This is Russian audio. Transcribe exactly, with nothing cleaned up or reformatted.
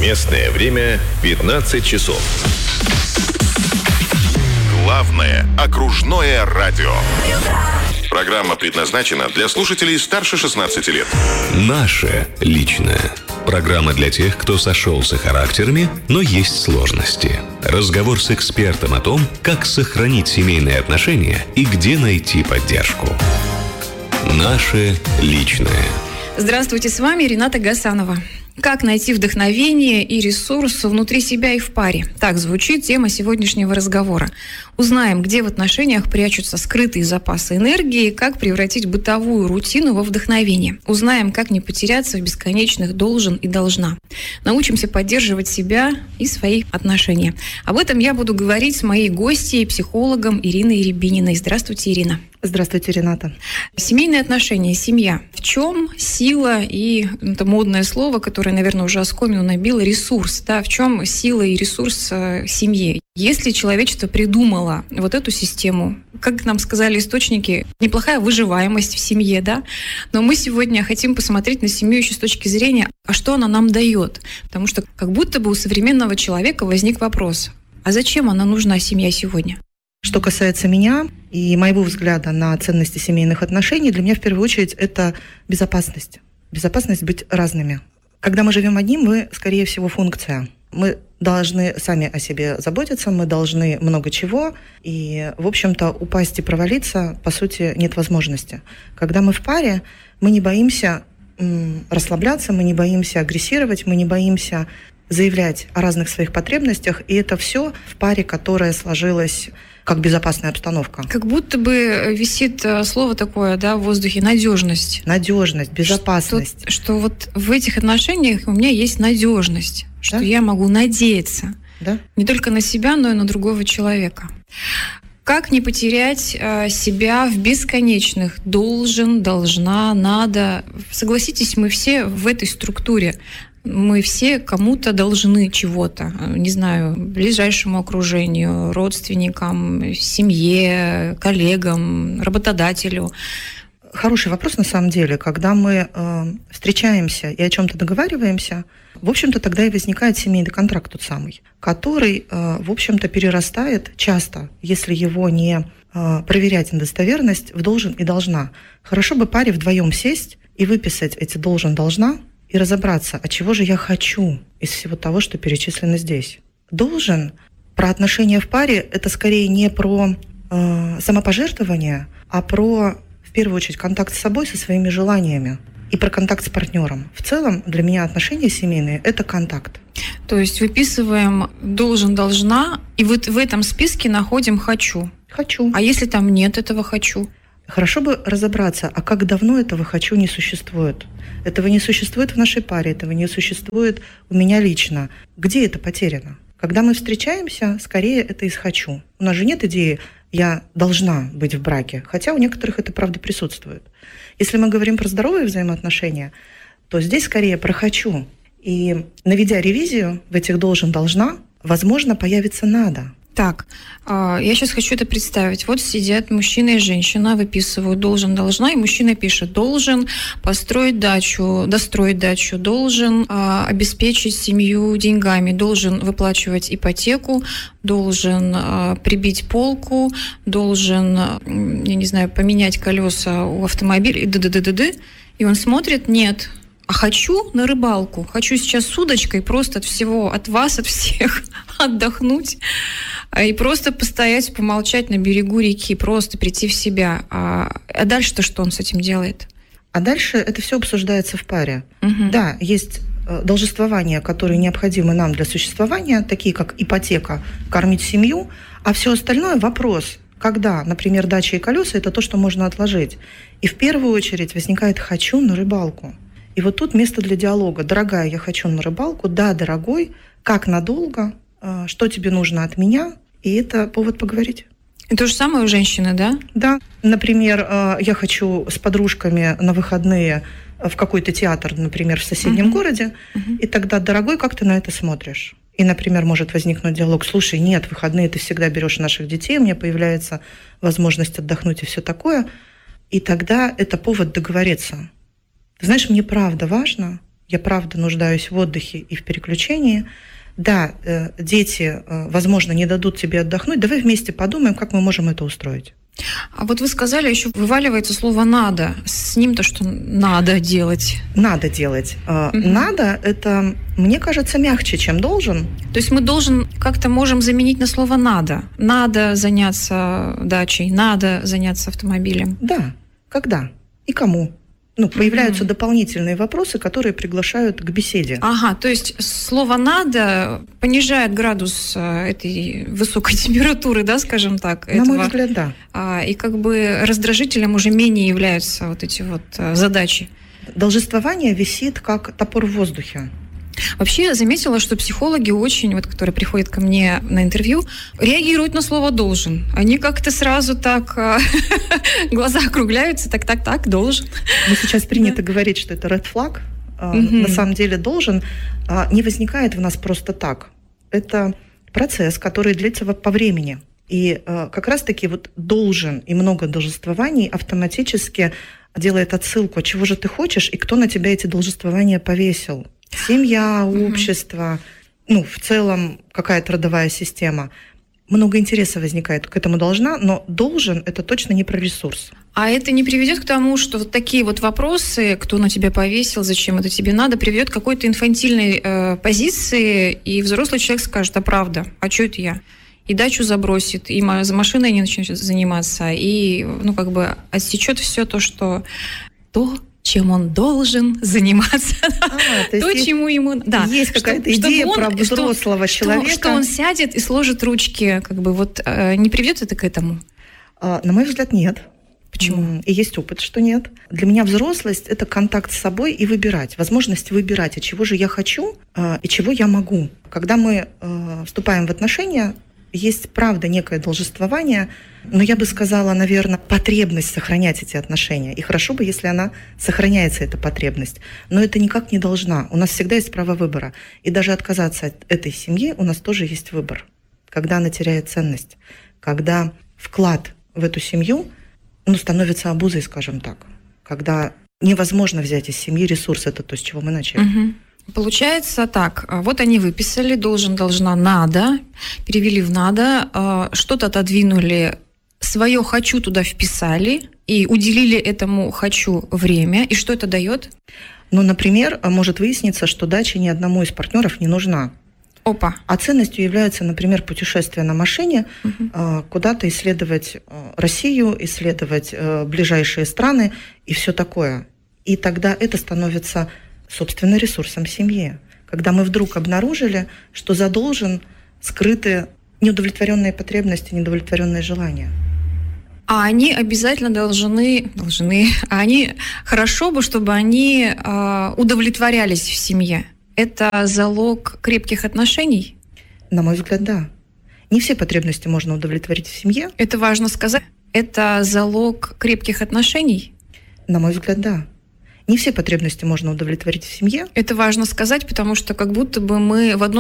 Местное время пятнадцать часов. Главное окружное радио. Программа предназначена для слушателей старше шестнадцати лет. Наше личное. Программа для тех, кто сошелся характерами, но есть сложности. Разговор с экспертом о том, как сохранить семейные отношения и где найти поддержку. Наше личное. Здравствуйте, с вами Рената Гасанова. Как найти вдохновение и ресурс внутри себя и в паре? Так звучит тема сегодняшнего разговора. Узнаем, где в отношениях прячутся скрытые запасы энергии, как превратить бытовую рутину во вдохновение. Узнаем, как не потеряться в бесконечных «должен» и «должна». Научимся поддерживать себя и свои отношения. Об этом я буду говорить с моей гостьей, психологом Ириной Рябининой. Здравствуйте, Ирина. Здравствуйте, Рената. Семейные отношения, семья. В чем сила и, это модное слово, которое, наверное, уже оскомину набило, ресурс, да, в чем сила и ресурс э, семьи? Если человечество придумало вот эту систему, как нам сказали источники, неплохая выживаемость в семье, да, но мы сегодня хотим посмотреть на семью еще с точки зрения, а что она нам дает? Потому что как будто бы у современного человека возник вопрос, а зачем она нужна, семья, сегодня? Что касается меня и моего взгляда на ценности семейных отношений, для меня в первую очередь это безопасность. Безопасность быть разными. Когда мы живем одни, мы, скорее всего, функция. Мы должны сами о себе заботиться, мы должны много чего, и, в общем-то, упасть и провалиться, по сути, нет возможности. Когда мы в паре, мы не боимся м, расслабляться, мы не боимся агрессировать, мы не боимся заявлять о разных своих потребностях, и это все в паре, которая сложилась как безопасная обстановка. Как будто бы висит слово такое, да, в воздухе, надежность. Надежность, безопасность. Что, что вот в этих отношениях у меня есть надежность, да? Что я могу надеяться, да? Не только на себя, но и на другого человека. Как не потерять э, себя в бесконечных должен, должна, надо? Согласитесь, мы все в этой структуре. Мы все кому-то должны чего-то, не знаю, ближайшему окружению, родственникам, семье, коллегам, работодателю. Хороший вопрос на самом деле. Когда мы э, встречаемся и о чем-то договариваемся, в общем-то, тогда и возникает семейный контракт тот самый, который, э, в общем-то, перерастает часто, если его не э, проверять на достоверность, в должен и должна. Хорошо бы паре вдвоем сесть и выписать эти должен, должна, и разобраться, а чего же я хочу из всего того, что перечислено здесь. Должен про отношения в паре — это скорее не про э, самопожертвование, а про, в первую очередь, контакт с собой, со своими желаниями и про контакт с партнером. В целом для меня отношения семейные — это контакт. То есть выписываем должен, должна, и вот в этом списке находим хочу. Хочу. А если там нет этого хочу? Хорошо бы разобраться, а как давно этого «хочу» не существует. Этого не существует в нашей паре, этого не существует у меня лично. Где это потеряно? Когда мы встречаемся, скорее это из «хочу». У нас же нет идеи «я должна быть в браке», хотя у некоторых это, правда, присутствует. Если мы говорим про здоровые взаимоотношения, то здесь скорее про «хочу». И наведя ревизию в этих «должен», «должна», возможно, появится «надо». Так, я сейчас хочу это представить. Вот сидят мужчина и женщина, выписывают должен, должна, и мужчина пишет должен построить дачу, достроить дачу, должен обеспечить семью деньгами, должен выплачивать ипотеку, должен прибить полку, должен, я не знаю, поменять колеса у автомобиля, и д-д-д-д-д. И он смотрит, нет. А хочу на рыбалку, хочу сейчас с удочкой просто от всего, от вас, от всех отдохнуть и просто постоять, помолчать на берегу реки, просто прийти в себя. А, а дальше-то что он с этим делает? А дальше это все обсуждается в паре. Угу. Да, есть должествования, которые необходимы нам для существования, такие как ипотека, кормить семью, а все остальное вопрос. Когда, например, дача и колеса – это то, что можно отложить. И в первую очередь возникает «хочу на рыбалку». И вот тут место для диалога. Дорогая, я хочу на рыбалку. Да, дорогой, как надолго? Что тебе нужно от меня? И это повод поговорить. И то же самое у женщины, да? Да. Например, я хочу с подружками на выходные в какой-то театр, например, в соседнем uh-huh. городе. Uh-huh. И тогда, дорогой, как ты на это смотришь? И, например, может возникнуть диалог. Слушай, нет, выходные ты всегда берешь наших детей, у меня появляется возможность отдохнуть и все такое. И тогда это повод договориться. Ты знаешь, мне правда важно, я правда нуждаюсь в отдыхе и в переключении. Да, э, дети, э, возможно, не дадут тебе отдохнуть. Давай вместе подумаем, как мы можем это устроить. А вот вы сказали, еще вываливается слово «надо». С ним-то что надо делать? Надо делать. Э, Угу. Надо, это, мне кажется, мягче, чем должен. То есть мы должен как-то можем заменить на слово «надо». Надо заняться дачей, надо заняться автомобилем. Да, когда и кому. Ну, появляются Мгм. дополнительные вопросы, которые приглашают к беседе. Ага, то есть слово «надо» понижает градус э, этой высокой температуры, да, скажем так, На этого. мой взгляд, да. А, и как бы раздражителем уже менее являются вот эти вот э, задачи. Должествование висит как топор в воздухе. Вообще я заметила, что психологи очень, вот, которые приходят ко мне на интервью, реагируют на слово «должен». Они как-то сразу так, э, глаза округляются, так-так-так, должен. Но сейчас принято говорить, что это red flag. А, Мгм. На самом деле должен а, не возникает в нас просто так. Это процесс, который длится во- по времени. И а, как раз-таки вот должен и много должествований автоматически делает отсылку, от чего же ты хочешь и кто на тебя эти должествования повесил. Семья, Мгм. общество, ну, в целом какая-то родовая система. Много интереса возникает к этому должна, но должен – это точно не про ресурс. А это не приведет к тому, что вот такие вот вопросы, кто на тебя повесил, зачем это тебе надо, приведет к какой-то инфантильной э, позиции, и взрослый человек скажет: а правда, а что это я? И дачу забросит, и ма- за машиной не начнет заниматься, и, ну, как бы отсечет все то, что то, чем он должен заниматься, А, то то, есть чему ему... Да, есть что- какая-то чтобы идея он- про что- взрослого что- человека. Что он сядет и сложит ручки, как бы вот э, не приведет это к этому? А, На мой взгляд, нет. Почему? М, И есть опыт, что нет. Для меня взрослость – это контакт с собой и выбирать, возможность выбирать, а чего же я хочу а, и чего я могу. Когда мы а, вступаем в отношения, есть, правда, некое должествование, но я бы сказала, наверное, потребность сохранять эти отношения. И хорошо бы, если она сохраняется, эта потребность. Но это никак не должна. У нас всегда есть право выбора. И даже отказаться от этой семьи у нас тоже есть выбор. Когда она теряет ценность, когда вклад в эту семью, ну, становится обузой, скажем так. Когда невозможно взять из семьи ресурс, это то, с чего мы начали. Мгм. Получается так, а, вот они выписали должен, должна, надо, перевели в надо, а, что-то отодвинули, свое «хочу» туда вписали и уделили этому «хочу» время. И что это дает? Но, например, может выясниться, что дача ни одному из партнеров не нужна. Опа. А ценностью является, например, путешествие на машине, Мгм. а, куда-то исследовать а, Россию, исследовать а, ближайшие страны и все такое. И тогда это становится, собственно, ресурсом семьи. Когда мы вдруг обнаружили, что за должен скрыты неудовлетворенные потребности, неудовлетворенные желания. А они обязательно должны, должны, а они хорошо бы, чтобы они а, удовлетворялись в семье. Это залог крепких отношений? На мой взгляд, да. Не все потребности можно удовлетворить в семье. Это важно сказать. Это залог крепких отношений? На мой взгляд, да. Не все потребности можно удовлетворить в семье. Это важно сказать, потому что как будто бы мы в одном